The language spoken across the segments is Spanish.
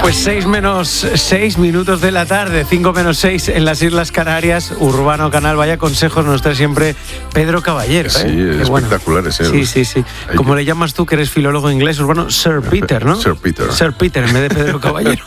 Pues 6 menos 6 minutos de la tarde, 5 menos 6 en las Islas Canarias. Urbano Canal, vaya consejos nos trae siempre Pedro Caballero. Sí, espectaculares. Sí. ¿Cómo le llamas tú, que eres filólogo inglés, Urbano? Sir Peter, ¿no? Sir Peter. Sir Peter, en vez de Pedro Caballero.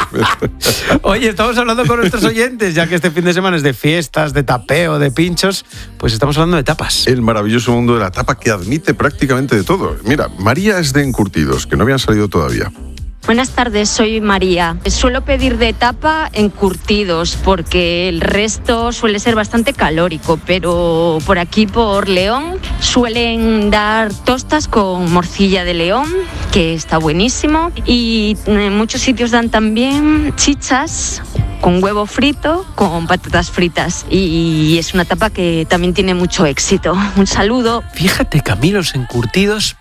Oye, estamos hablando con nuestros oyentes, ya que este fin de semana es de fiestas, de tapeo, de pinchos, pues estamos hablando de tapas. El maravilloso mundo de la tapa, que admite prácticamente de todo. Mira, María es de encurtidos, que no habían salido todavía. Buenas tardes, soy María. Suelo pedir de tapa encurtidos porque el resto suele ser bastante calórico, pero por aquí, por León, suelen dar tostas con morcilla de león, que está buenísimo, y en muchos sitios dan también chichas con huevo frito, con patatas fritas, y es una tapa que también tiene mucho éxito. Un saludo. Fíjate, Camilo, los encurtidos...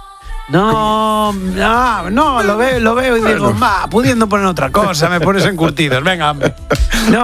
No, lo veo y digo, pudiendo poner otra cosa, me pones encurtidos, venga, hombre. No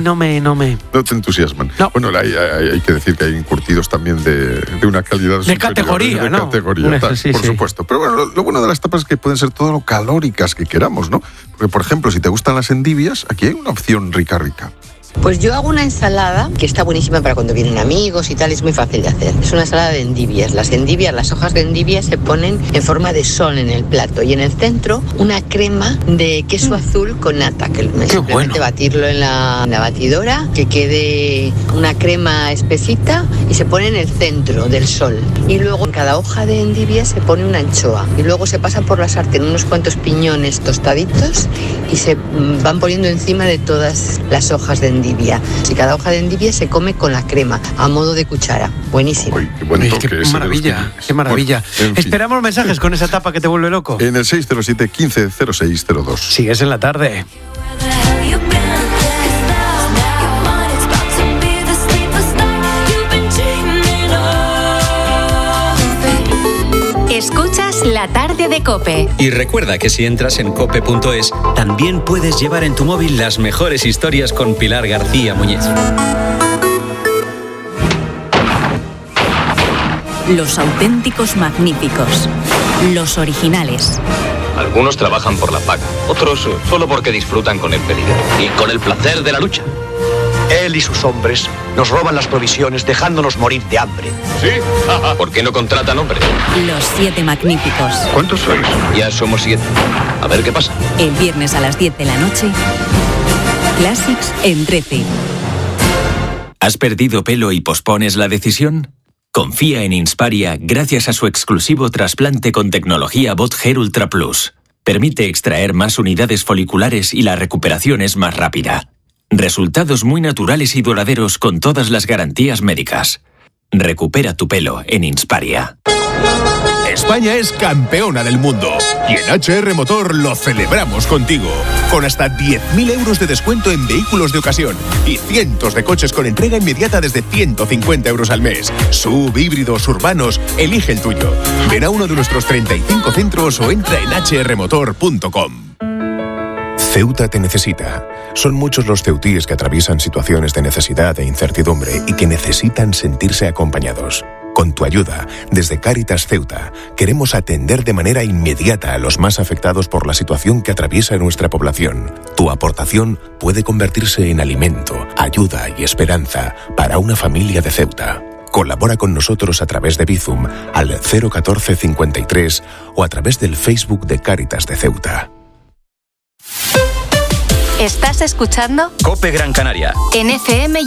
te entusiasman. No. Bueno, hay que decir que hay encurtidos también de una calidad de categoría, de ¿no? categoría, por sí. supuesto. Pero bueno, lo bueno de las tapas es que pueden ser todo lo calóricas que queramos, ¿no? Porque, por ejemplo, si te gustan las endivias, aquí hay una opción rica. Pues yo hago una ensalada que está buenísima para cuando vienen amigos y tal, es muy fácil de hacer. Es una ensalada de endivias. Las hojas de endivia se ponen en forma de sol en el plato y en el centro una crema de queso azul con nata, que simplemente batirlo en la batidora, que quede una crema espesita y se pone en el centro del sol. Y luego en cada hoja de endivia se pone una anchoa y luego se pasa por la sartén unos cuantos piñones tostaditos y se van poniendo encima de todas las hojas de endivia. Y cada hoja de endivia se come con la crema, a modo de cuchara. Buenísimo. Uy, qué buen toque. Qué maravilla, qué maravilla. Bueno, esperamos mensajes con esa tapa que te vuelve loco. En el 607-150602. Sigues en la tarde. Escuchas La Tarde de COPE. Y recuerda que si entras en cope.es, también puedes llevar en tu móvil las mejores historias con Pilar García Muñiz. Los auténticos magníficos. Los originales. Algunos trabajan por la paga, otros solo porque disfrutan con el peligro y con el placer de la lucha. Él y sus hombres nos roban las provisiones dejándonos morir de hambre. ¿Sí? ¿Por qué no contratan hombres? Los 7 magníficos. ¿Cuántos sois? Ya somos 7. A ver qué pasa. El viernes a las 10 de la noche, Classics en 13. ¿Has perdido pelo y pospones la decisión? Confía en Insparia gracias a su exclusivo trasplante con tecnología Bot Hair Ultra Plus. Permite extraer más unidades foliculares y la recuperación es más rápida. Resultados muy naturales y duraderos con todas las garantías médicas. Recupera tu pelo en Insparia. España es campeona del mundo y en HR Motor lo celebramos contigo. Con hasta 10.000 euros de descuento en vehículos de ocasión y cientos de coches con entrega inmediata desde 150 euros al mes. SUV, híbridos, urbanos, elige el tuyo. Ven a uno de nuestros 35 centros o entra en hrmotor.com. Ceuta te necesita. Son muchos los ceutíes que atraviesan situaciones de necesidad e incertidumbre y que necesitan sentirse acompañados. Con tu ayuda, desde Cáritas Ceuta, queremos atender de manera inmediata a los más afectados por la situación que atraviesa nuestra población. Tu aportación puede convertirse en alimento, ayuda y esperanza para una familia de Ceuta. Colabora con nosotros a través de Bizum al 01453 o a través del Facebook de Cáritas de Ceuta. ¿Estás escuchando? COPE Gran Canaria. En FM